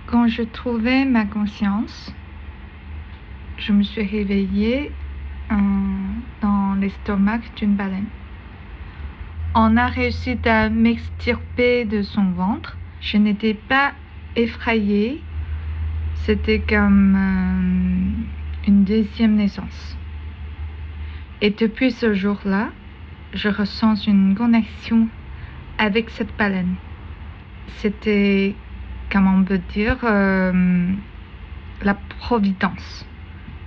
Quand je trouvais ma conscience, je me suis réveillée dans l'estomac d'une baleine. On a réussi à m'extirper de son ventre. Je n'étais pas effrayée. C'était comme une deuxième naissance. Et depuis ce jour-là, je ressens une connexion avec cette baleine. C'était, comment on peut dire, la providence.